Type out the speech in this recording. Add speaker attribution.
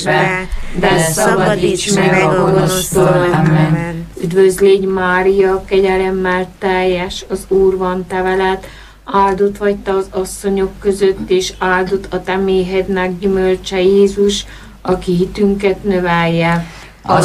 Speaker 1: de szabadíts meg a gonosztól. Amen.
Speaker 2: Üdvözlégy Mária, kegyelemmel teljes, az Úr van te veled, áldott vagy te az asszonyok között, és áldott a te méhednek gyümölcse Jézus, aki hitünket növelje.